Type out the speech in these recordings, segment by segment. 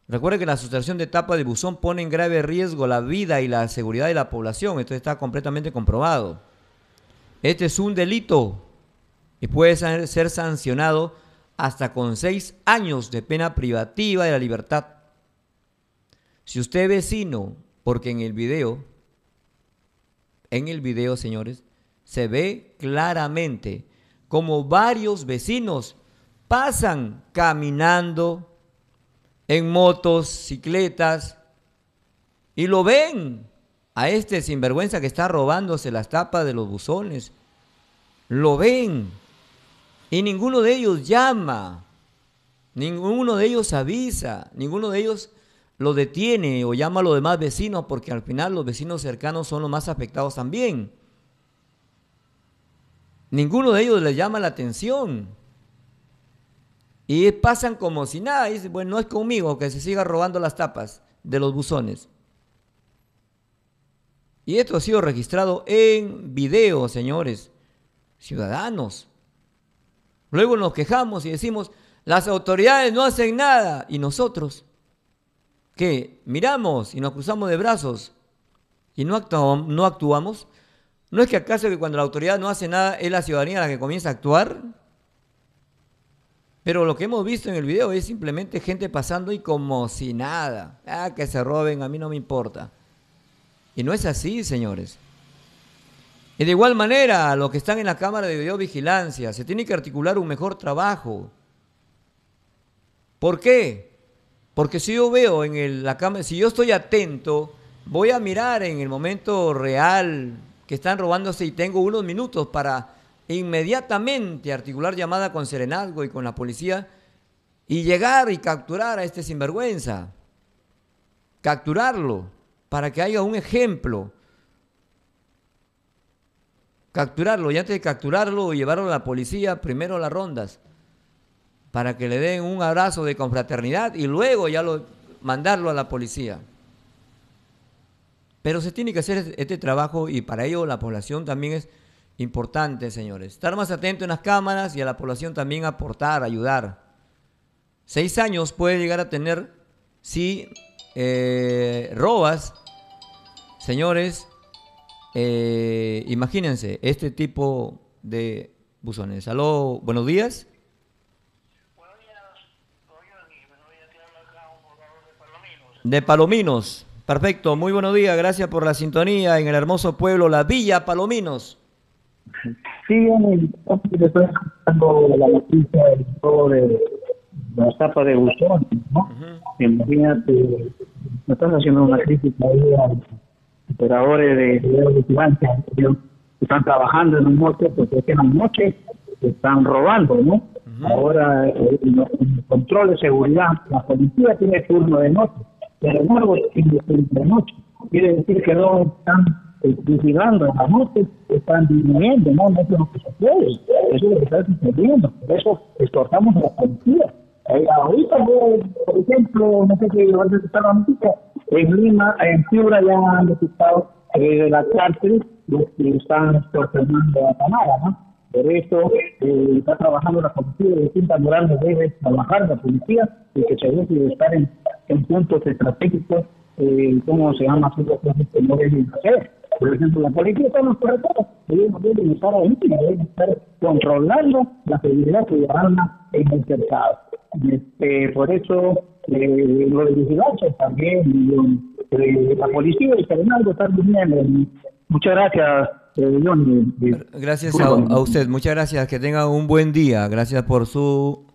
Recuerde que la sustracción de tapa de buzón pone en grave riesgo la vida y la seguridad de la población. Esto está completamente comprobado. Este es un delito y puede ser sancionado hasta con 6 años de pena privativa de la libertad. Si usted vecino, porque en el video, señores, se ve claramente como varios vecinos pasan caminando en motocicletas y lo ven a este sinvergüenza que está robándose las tapas de los buzones. Lo ven y ninguno de ellos llama, ninguno de ellos avisa, ninguno de ellos lo detiene o llama a los demás vecinos, porque al final los vecinos cercanos son los más afectados también. Ninguno de ellos les llama la atención. Y pasan como si nada. Y dicen, bueno, no es conmigo que se siga robando las tapas de los buzones. Y esto ha sido registrado en video, señores, ciudadanos. Luego nos quejamos y decimos, las autoridades no hacen nada. ¿Y nosotros qué? Miramos y nos cruzamos de brazos y no actuamos. ¿No es que acaso que cuando la autoridad no hace nada es la ciudadanía la que comienza a actuar? Pero lo que hemos visto en el video es simplemente gente pasando y como si nada. Ah, que se roben, a mí no me importa. Y no es así, señores. Y de igual manera, los que están en la cámara de videovigilancia, se tiene que articular un mejor trabajo. ¿Por qué? Porque si yo veo en la cámara, si yo estoy atento, voy a mirar en el momento real que están robándose y tengo unos minutos para inmediatamente articular llamada con Serenazgo y con la policía y llegar y capturar a este sinvergüenza. Capturarlo para que haya un ejemplo. Capturarlo y antes de capturarlo llevarlo a la policía, primero a las rondas, para que le den un abrazo de confraternidad y luego ya mandarlo a la policía. Pero se tiene que hacer este trabajo y para ello la población también es importante, señores. Estar más atento en las cámaras y a la población también aportar, ayudar. 6 años puede llegar a tener si robas, señores. Imagínense este tipo de buzones. Aló, buenos días. De Palominos. Perfecto, muy buenos días, gracias por la sintonía en el hermoso pueblo, la Villa Palominos. Sí, estoy escuchando la noticia del todo de la tapa de buzón, ¿no? Imagínate, me estás haciendo una crítica ahí a los operadores de videovigilancia que están trabajando en un noche, porque es que en la noche están robando, ¿no? Ahora, los control de seguridad, la policía tiene turno de noche, pero luego tiene turno de noche. Quiere decir que no están vigilando en la noche, están disminuyendo, ¿no? No es lo que se puede, eso es lo que está sucediendo. Por eso exhortamos a la policía. Ahorita, por ejemplo, no sé si va a detectar la noticia, en Lima, en Piura ya han detectado de la cárcel los que están extorsionando a Tamara, ¿no? Por eso está trabajando la policía de distintas morales, debe trabajar la policía y que se debe estar en puntos estratégicos, ¿cómo se llama? Son las cosas que no deben hacer. Por ejemplo, la policía está en los carreteros, deben estar ahí, deben estar controlando la seguridad ciudadana en el mercado. Por eso, lo de vigilancia también, la policía y Serenazgo están durmiendo. Muchas gracias, John. Gracias a usted, muchas gracias, que tenga un buen día, gracias por su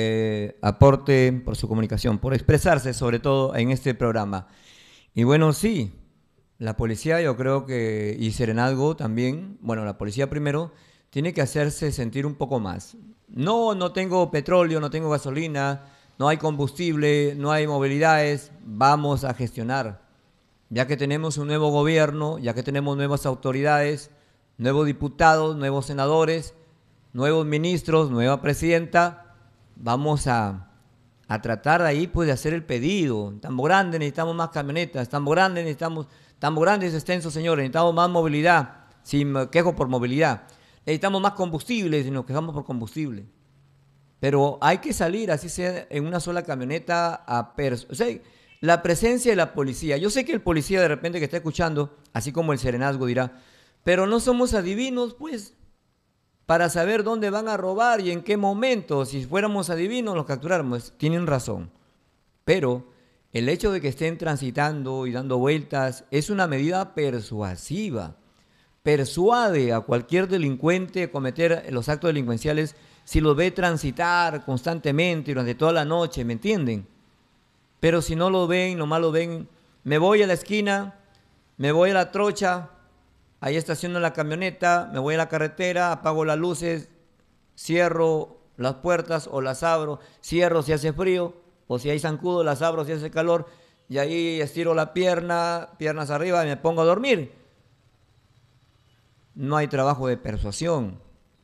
aporte, por su comunicación, por expresarse sobre todo en este programa. Y bueno, sí, la policía yo creo que, y Serenazgo también, bueno, la policía primero, tiene que hacerse sentir un poco más. No tengo petróleo, no tengo gasolina, no hay combustible, no hay movilidades, vamos a gestionar. Ya que tenemos un nuevo gobierno, ya que tenemos nuevas autoridades, nuevos diputados, nuevos senadores, nuevos ministros, nueva presidenta, vamos a tratar de ahí pues de hacer el pedido. Tambo Grande necesitamos más camionetas, Tambo Grande es extenso, señores, necesitamos más movilidad, si me quejo por movilidad. Necesitamos más combustible, si nos quejamos por combustible. Pero hay que salir, así sea, en una sola camioneta o sea, la presencia de la policía. Yo sé que el policía de repente que está escuchando, así como el serenazgo dirá, pero no somos adivinos, pues, para saber dónde van a robar y en qué momento. Si fuéramos adivinos, los capturáramos. Tienen razón. Pero el hecho de que estén transitando y dando vueltas es una medida persuasiva. Persuade a cualquier delincuente a cometer los actos delincuenciales si los ve transitar constantemente durante toda la noche, ¿me entienden? Pero si no lo ven, nomás lo ven, me voy a la esquina, me voy a la trocha, ahí estaciono la camioneta, me voy a la carretera, apago las luces, cierro las puertas o las abro, cierro si hace frío, o si hay zancudo, las abro si hace calor, y ahí estiro la pierna, piernas arriba y me pongo a dormir. No hay trabajo de persuasión.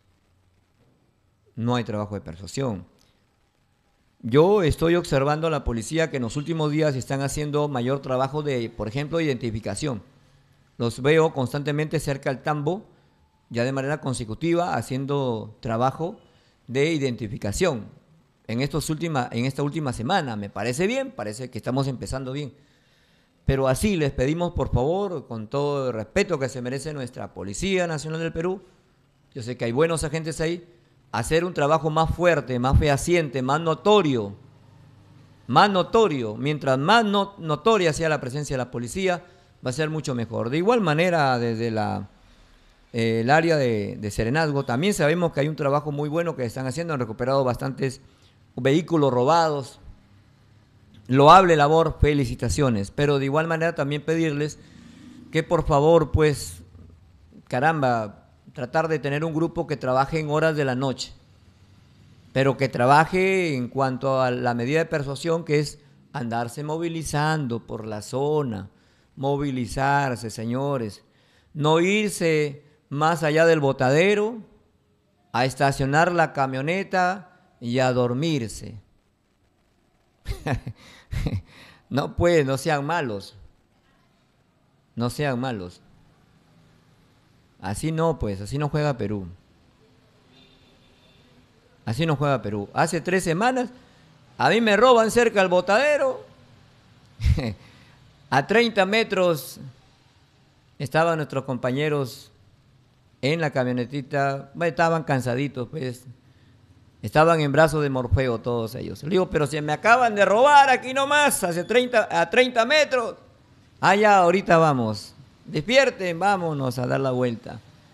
No hay trabajo de persuasión. Yo estoy observando a la policía que en los últimos días están haciendo mayor trabajo de, por ejemplo, identificación. Los veo constantemente cerca al tambo, ya de manera consecutiva, haciendo trabajo de identificación. En esta última semana, me parece bien, parece que estamos empezando bien. Pero así les pedimos, por favor, con todo el respeto que se merece nuestra Policía Nacional del Perú, yo sé que hay buenos agentes ahí, hacer un trabajo más fuerte, más fehaciente, más notorio. Mientras más notoria sea la presencia de la policía, va a ser mucho mejor. De igual manera, desde el área de serenazgo, también sabemos que hay un trabajo muy bueno que están haciendo, han recuperado bastantes vehículos robados. Loable labor, felicitaciones. Pero de igual manera también pedirles que por favor, pues, caramba, tratar de tener un grupo que trabaje en horas de la noche, pero que trabaje en cuanto a la medida de persuasión, que es andarse movilizando por la zona, movilizarse, señores, no irse más allá del botadero, a estacionar la camioneta y a dormirse. No, pues, no sean malos, no sean malos. Así no, pues, así no juega Perú. Así no juega Perú. Hace 3 semanas, a mí me roban cerca del botadero. A 30 metros estaban nuestros compañeros en la camionetita. Bueno, estaban cansaditos, pues. Estaban en brazos de Morfeo todos ellos. Le digo, pero si me acaban de robar aquí nomás, a 30 metros. Ah, ya, ahorita vamos. Despierten, vámonos a dar la vuelta.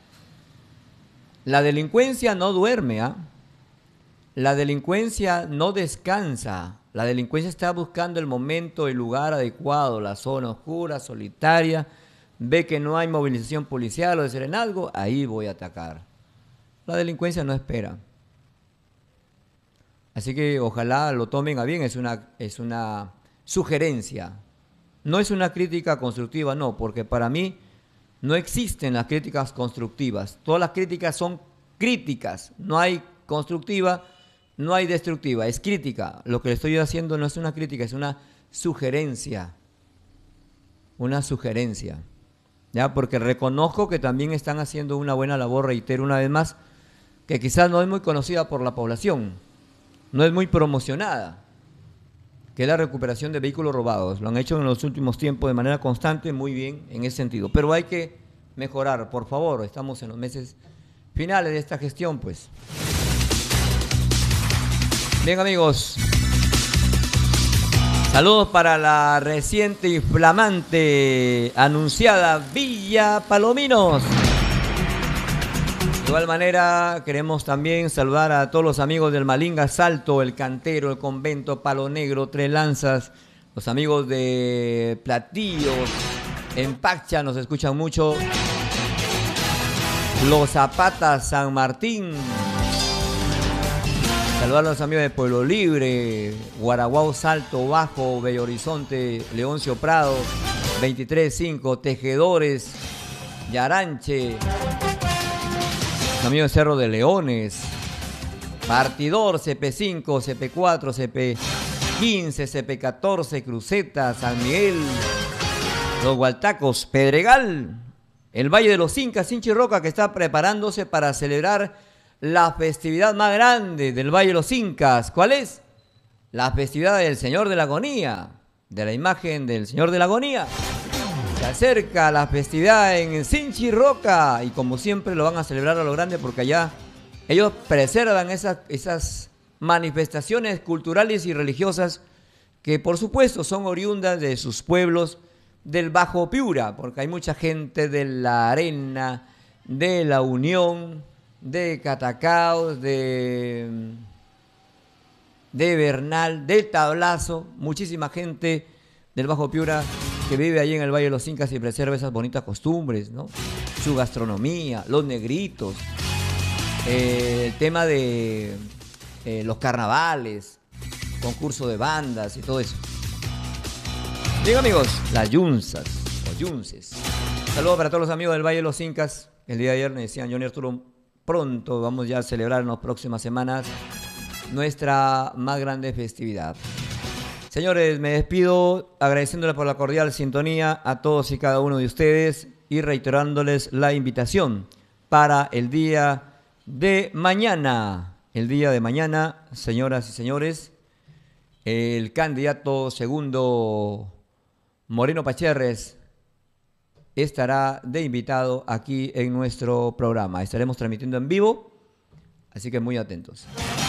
La delincuencia no duerme, ¿ah? La delincuencia no descansa. La delincuencia está buscando el momento, el lugar adecuado, la zona oscura, solitaria. Ve que no hay movilización policial o de serenazgo, ahí voy a atacar. La delincuencia no espera. Así que ojalá lo tomen a bien, es una sugerencia. No es una crítica constructiva, no, porque para mí no existen las críticas constructivas. Todas las críticas son críticas. No hay constructiva, no hay destructiva, es crítica. Lo que le estoy haciendo no es una crítica, es una sugerencia. Una sugerencia. ¿Ya? Porque reconozco que también están haciendo una buena labor, reitero una vez más, que quizás no es muy conocida por la población, no es muy promocionada, que es la recuperación de vehículos robados. Lo han hecho en los últimos tiempos de manera constante, muy bien en ese sentido. Pero hay que mejorar, por favor. Estamos en los meses finales de esta gestión, pues. Bien, amigos. Saludos para la reciente y flamante anunciada Villa Palominos. De igual manera, queremos también saludar a todos los amigos del Malinga Salto, el Cantero, el Convento, Palo Negro, Tres Lanzas, los amigos de Platillos, en Pacha nos escuchan mucho, Los Zapatas, San Martín, saludar a los amigos de Pueblo Libre, Guaraguao, Salto Bajo, Bello Horizonte, Leoncio Prado, 23-5, Tejedores, Yaranche, amigos de Cerro de Leones, Partidor, CP5, CP4, CP15, CP14, Cruceta, San Miguel, Los Gualtacos, Pedregal, el Valle de los Incas, Sinchi Roca, que está preparándose para celebrar la festividad más grande del Valle de los Incas. ¿Cuál es? La festividad del Señor de la Agonía, de la imagen del Señor de la Agonía. Se acerca la festividad en Sinchi Roca y como siempre lo van a celebrar a lo grande porque allá ellos preservan esas manifestaciones culturales y religiosas que por supuesto son oriundas de sus pueblos del Bajo Piura, porque hay mucha gente de La Arena, de La Unión, de Catacaos, de Bernal, de Tablazo, muchísima gente del Bajo Piura que vive allí en el Valle de los Incas y preserva esas bonitas costumbres, ¿no? Su gastronomía, los negritos, el tema de los carnavales, concurso de bandas y todo eso. Bien amigos, las yunzas, los yunces. Saludos para todos los amigos del Valle de los Incas. El día de ayer me decían, Johnny Arturo, pronto vamos ya a celebrar en las próximas semanas nuestra más grande festividad. Señores, me despido agradeciéndoles por la cordial sintonía a todos y cada uno de ustedes y reiterándoles la invitación para el día de mañana. El día de mañana, señoras y señores, el candidato segundo Moreno Pacherres estará de invitado aquí en nuestro programa. Estaremos transmitiendo en vivo, así que muy atentos.